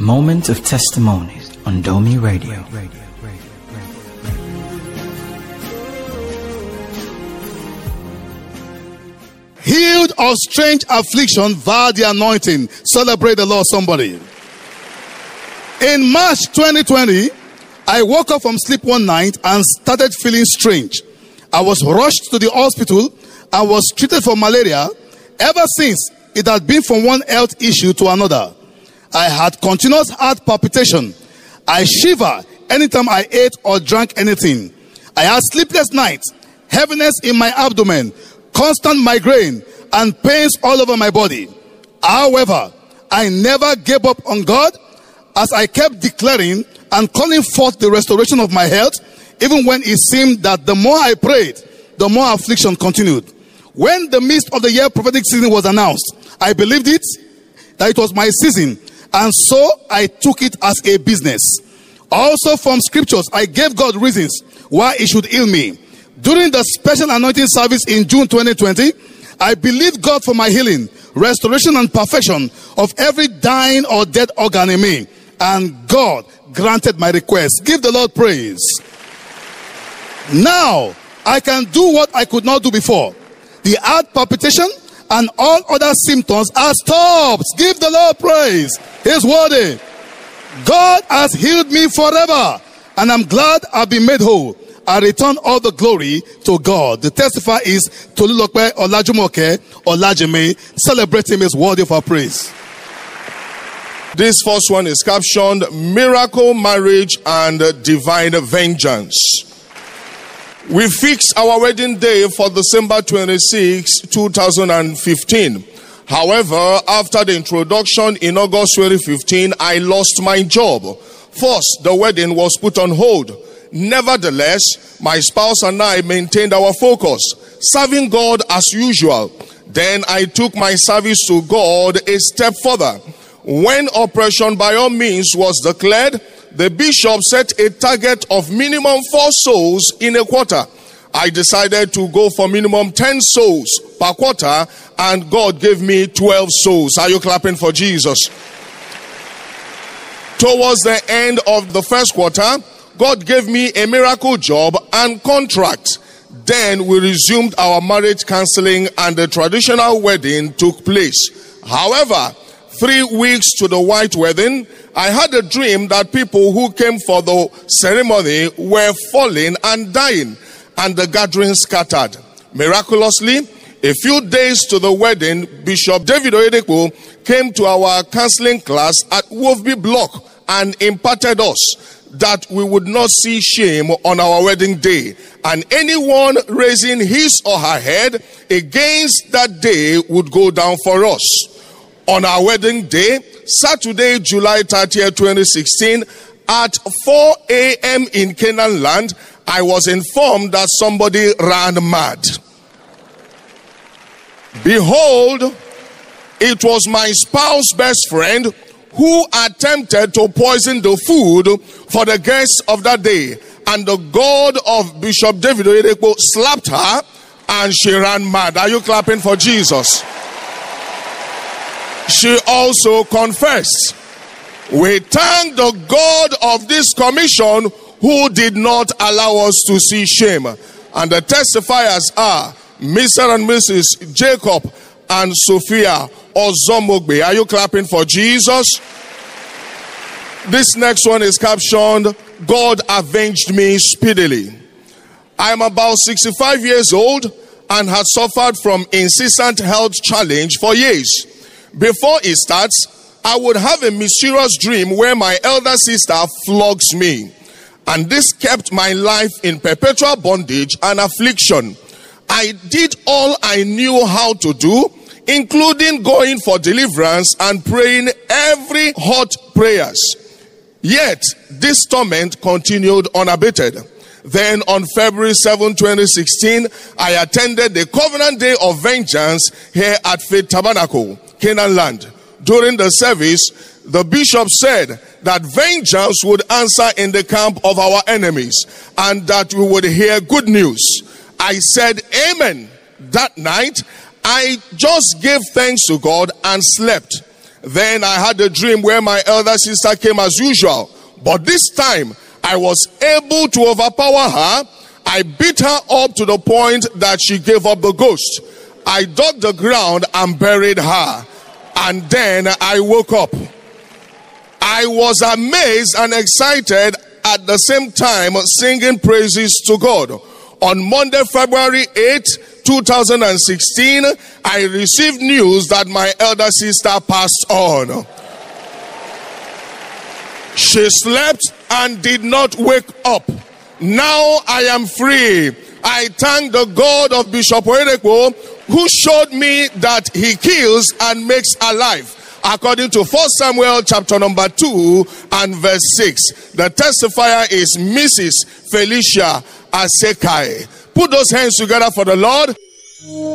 Moment of Testimonies on Domi Radio. Healed of strange affliction via the anointing. Celebrate the Lord, somebody. In March 2020, I woke up from sleep one night and started feeling strange. I was rushed to the hospital and was treated for malaria. Ever since, it had been from one health issue to another. I had continuous heart palpitation. I shiver anytime I ate or drank anything. I had sleepless nights, heaviness in my abdomen, constant migraine, and pains all over my body. However, I never gave up on God, as I kept declaring and calling forth the restoration of my health, even when it seemed that the more I prayed, the more affliction continued. When the midst of the year prophetic season was announced, I believed it, that it was my season, and so I took it as a business. Also from scriptures, I gave God reasons why he should heal me. During the special anointing service in June 2020, I believed God for my healing, restoration, and perfection of every dying or dead organ in me. And God granted my request. Give the Lord praise. Now, I can do what I could not do before. The heart palpitation and all other symptoms are stopped. Give the Lord praise. He's worthy. God has healed me forever, and I'm glad I've been made whole. I return all the glory to God. The testifier is Tolulope Olajumoke Olajime. Celebrate him, is worthy of our praise. This first one is captioned Miracle, Marriage, and Divine Vengeance. We fixed our wedding day for December 26, 2015. However, after the introduction in August 2015, I lost my job. First, the wedding was put on hold. Nevertheless, my spouse and I maintained our focus, serving God as usual. Then I took my service to God a step further. When Operation By All Means was declared, the bishop set a target of minimum 4 souls in a quarter. I decided to go for minimum 10 souls per quarter, and God gave me 12 souls. Are you clapping for Jesus? Towards the end of the first quarter, God gave me a miracle job and contract. Then we resumed our marriage counseling and the traditional wedding took place. However, 3 weeks to the white wedding, I had a dream that people who came for the ceremony were falling and dying, and the gathering scattered. Miraculously, a few days to the wedding, Bishop David Oyedepo came to our counseling class at Wolfby Block and imparted us that we would not see shame on our wedding day, and anyone raising his or her head against that day would go down for us. On our wedding day, Saturday, July 30th, 2016, at 4 a.m. in Canaan land, I was informed that somebody ran mad. Behold, it was my spouse's best friend who attempted to poison the food for the guests of that day. And the God of Bishop David Oyedepo slapped her and she ran mad. Are you clapping for Jesus? She also confessed. We thank the God of this commission who did not allow us to see shame. And the testifiers are Mr. and Mrs. Jacob and Sophia Ozomogbe. Are you clapping for Jesus? This next one is captioned, God avenged me speedily. I am about 65 years old and had suffered from incessant health challenge for years. Before it starts, I would have a mysterious dream where my elder sister flogs me. And this kept my life in perpetual bondage and affliction. I did all I knew how to do, including going for deliverance and praying every hot prayers. Yet, this torment continued unabated. Then on February 7, 2016, I attended the Covenant Day of Vengeance here at Faith Tabernacle, Canaan land. During the service, the bishop said that vengeance would answer in the camp of our enemies and that we would hear good news. I said amen. That night, I just gave thanks to God and slept. Then I had a dream where my elder sister came as usual. But this time, I was able to overpower her. I beat her up to the point that she gave up the ghost. I dug the ground and buried her. And then I woke up. I was amazed and excited at the same time, singing praises to God. On Monday, February 8, 2016, I received news that my elder sister passed on. She slept and did not wake up. Now I am free. I thank the God of Bishop Oyedepo, who showed me that he kills and makes alive. According to 1 Samuel chapter number 2 and verse 6. The testifier is Mrs. Felicia Asekai. Put those hands together for the Lord.